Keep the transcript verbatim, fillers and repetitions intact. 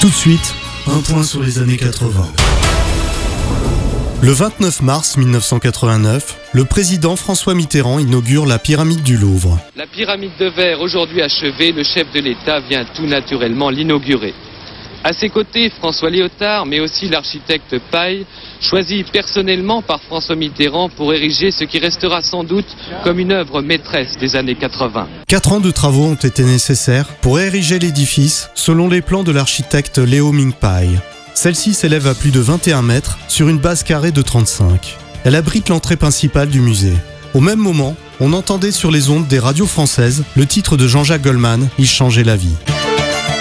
Tout de suite, un point sur les années quatre-vingts. Le vingt-neuf mars mille neuf cent quatre-vingt-neuf, le président François Mitterrand inaugure la pyramide du Louvre. La pyramide de verre aujourd'hui achevée, le chef de l'État vient tout naturellement l'inaugurer. À ses côtés, François Léotard, mais aussi l'architecte Paille, choisi personnellement par François Mitterrand pour ériger ce qui restera sans doute comme une œuvre maîtresse des années quatre-vingts. Quatre ans de travaux ont été nécessaires pour ériger l'édifice selon les plans de l'architecte Léo Ming Paille. Celle-ci s'élève à plus de vingt et un mètres sur une base carrée de trente-cinq. Elle abrite l'entrée principale du musée. Au même moment, on entendait sur les ondes des radios françaises le titre de Jean-Jacques Goldman, Il changeait la vie.